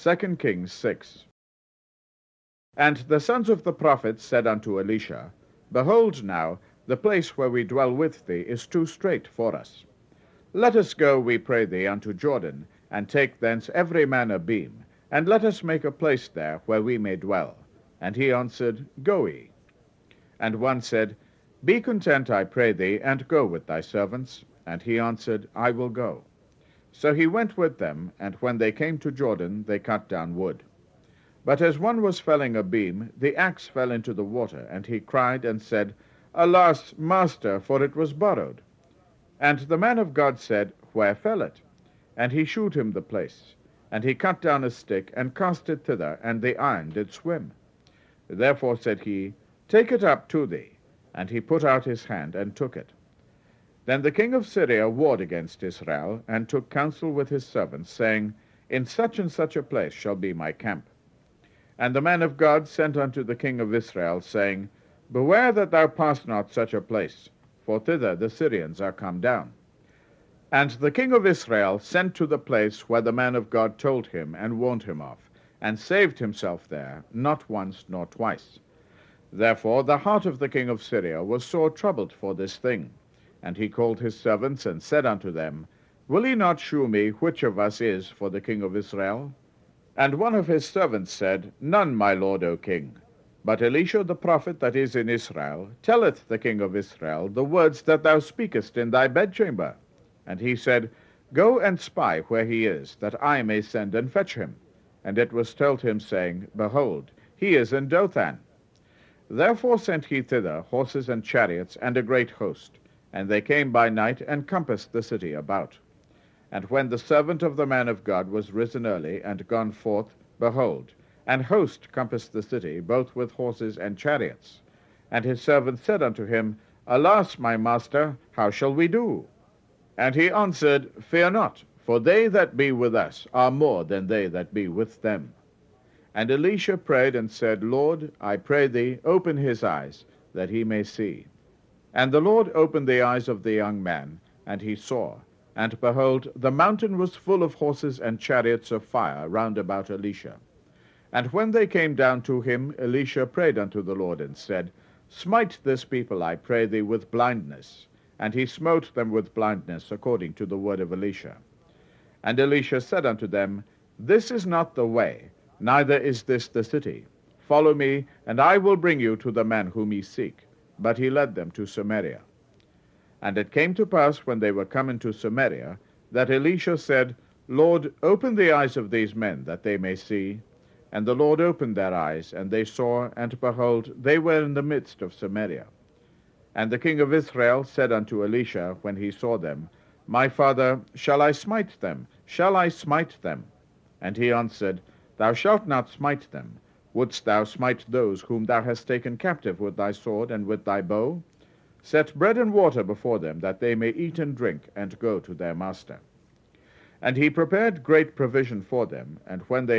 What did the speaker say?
2 Kings 6. And the sons of the prophets said unto Elisha, Behold now, the place where we dwell with thee is too strait for us. Let us go, we pray thee, unto Jordan, and take thence every man a beam, and let us make a place there where we may dwell. And he answered, Go ye. And one said, Be content, I pray thee, and go with thy servants. And he answered, I will go. So he went with them, and when they came to Jordan, they cut down wood. But as one was felling a beam, the axe fell into the water, and he cried and said, Alas, master, for it was borrowed. And the man of God said, Where fell it? And he shewed him the place. And he cut down a stick, and cast it thither, and the iron did swim. Therefore said he, Take it up to thee. And he put out his hand, and took it. Then the king of Syria warred against Israel, and took counsel with his servants, saying, In such and such a place shall be my camp. And the man of God sent unto the king of Israel, saying, Beware that thou pass not such a place, for thither the Syrians are come down. And the king of Israel sent to the place where the man of God told him and warned him of, and saved himself there, not once nor twice. Therefore the heart of the king of Syria was sore troubled for this thing. And he called his servants, and said unto them, Will ye not shew me which of us is for the king of Israel? And one of his servants said, None, my lord, O king. But Elisha the prophet that is in Israel telleth the king of Israel the words that thou speakest in thy bedchamber. And he said, Go and spy where he is, that I may send and fetch him. And it was told him, saying, Behold, he is in Dothan. Therefore sent he thither horses and chariots and a great host. And they came by night, and compassed the city about. And when the servant of the man of God was risen early, and gone forth, behold, an host compassed the city, both with horses and chariots. And his servant said unto him, Alas, my master, how shall we do? And he answered, Fear not, for they that be with us are more than they that be with them. And Elisha prayed and said, Lord, I pray thee, open his eyes, that he may see. And the Lord opened the eyes of the young man, and he saw. And behold, the mountain was full of horses and chariots of fire round about Elisha. And when they came down to him, Elisha prayed unto the Lord, and said, Smite this people, I pray thee, with blindness. And he smote them with blindness, according to the word of Elisha. And Elisha said unto them, This is not the way, neither is this the city. Follow me, and I will bring you to the man whom ye seek. But he led them to Samaria. And it came to pass, when they were come into Samaria, that Elisha said, Lord, open the eyes of these men, that they may see. And the Lord opened their eyes, and they saw, and behold, they were in the midst of Samaria. And the king of Israel said unto Elisha, when he saw them, My father, shall I smite them? Shall I smite them? And he answered, Thou shalt not smite them. Wouldst thou smite those whom thou hast taken captive with thy sword and with thy bow? Set bread and water before them, that they may eat and drink, and go to their master. And he prepared great provision for them, and when they